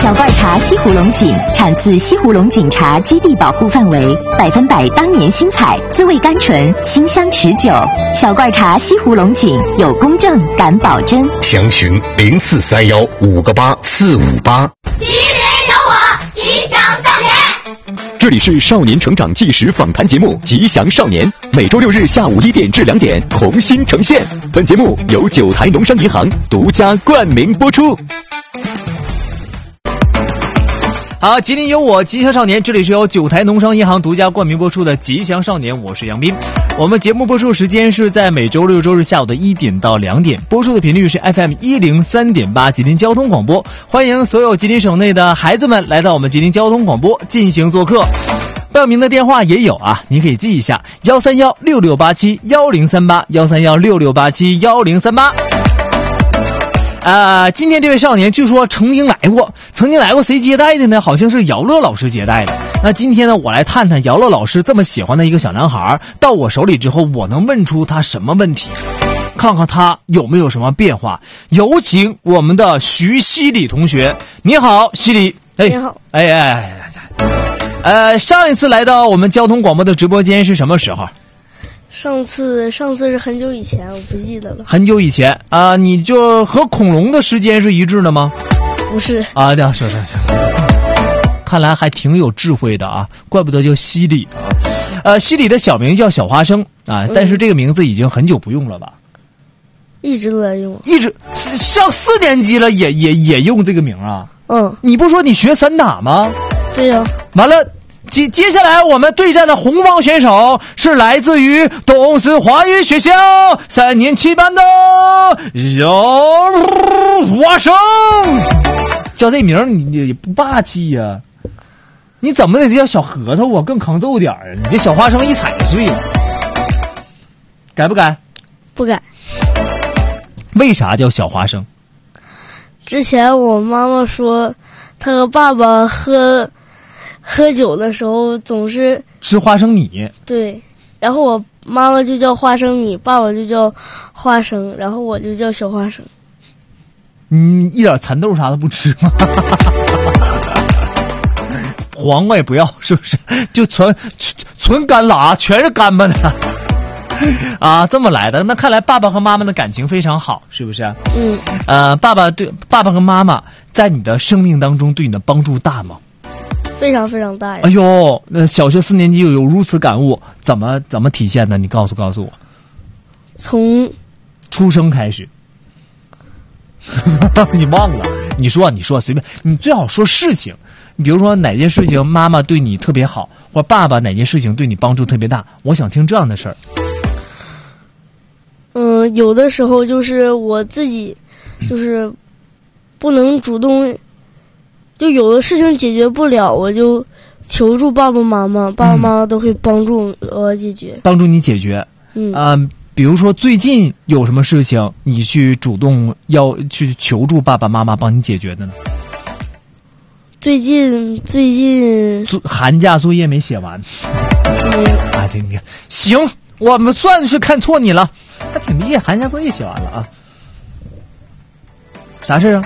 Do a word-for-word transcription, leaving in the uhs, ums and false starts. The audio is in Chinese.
小罐茶西湖龙井产自西湖龙井茶基地保护范围，百分百当年新采，滋味甘醇，清香持久。小罐茶西湖龙井有公证，敢保真。 详询零四三幺五个八四五八。 吉林有我，吉祥少年。 这里是少年成长纪实访谈节目《吉祥少年》，每周六日下午一点至两点同心呈现。本节目由九台农商银行独家冠名播出。 好，吉林有我，吉祥少年，这里是由九台农商银行独家冠名播出的吉祥少年，我是杨斌。我们节目播出时间是在每周六周日下午的一点到两点，播出的频率是 F M 一零三点八吉林交通广播。欢迎所有吉林省内的孩子们来到我们吉林交通广播进行做客。报名的电话也有啊，你可以记一下幺三幺六六八七幺零三八幺三幺六六八七幺零三八。呃，今天这位少年据说曾经来过，曾经来过，谁接待的呢？好像是姚乐老师接待的。那今天呢，我来探探姚乐老师这么喜欢的一个小男孩，到我手里之后，我能问出他什么问题，看看他有没有什么变化。有请我们的徐希礼同学。你好，希礼。 哎，你好。 哎哎哎，呃，上一次来到我们交通广播的直播间是什么时候？ 上次上次是很久以前，我不记得了。 很久以前啊、呃，你就和恐龙的时间是一致的吗？ 不是啊，对，是是是。看来还挺有智慧的啊，怪不得叫希礼啊。呃，希礼的小名叫小花生啊、嗯，但是这个名字已经很久不用了吧？ 一直都在用， 一直上四年级了也也也用这个名啊？ 嗯， 你不说你学散打吗？ 对呀、啊。 完了。接接下来我们对战的红方选手是来自于东四华语学校三年七班的姚华生。叫这名你也不霸气呀、啊？你怎么得叫小核桃啊？更抗揍点啊！你这小花生一踩就碎了。改不改？ 不改。 为啥叫小花生？ 之前我妈妈说，她和爸爸喝。喝酒的时候总是吃花生米，对， 然后我妈妈就叫花生米，爸爸就叫花生，然后我就叫小花生。 你一点蚕豆啥的不吃吗？黄瓜也不要，是不是？就纯纯干拉，全是干巴的啊，这么来的。那看来爸爸和妈妈的感情非常好，是不是？ 嗯。 呃，爸爸对爸爸和妈妈在你的生命当中对你的帮助大吗？ 非常非常大呀！ 哎呦，那小学四年级有有如此感悟，怎么怎么体现的？你告诉告诉我。 从出生开始，你忘了？你说你说随便，你最好说事情。你比如说哪件事情妈妈对你特别好，或爸爸哪件事情对你帮助特别大，我想听这样的事儿。 嗯、呃，有的时候就是我自己，就是不能主动。就有的事情解决不了，我就求助爸爸妈妈，爸爸妈妈都会帮助我解决， 嗯、帮助你解决。嗯啊、呃，比如说最近有什么事情，你去主动要去求助爸爸妈妈帮你解决的呢？ 最近最近作寒假作业没写完。 嗯、 啊，这个行，我们算是看错你了，还挺厉害，寒假作业写完了啊。啥事啊？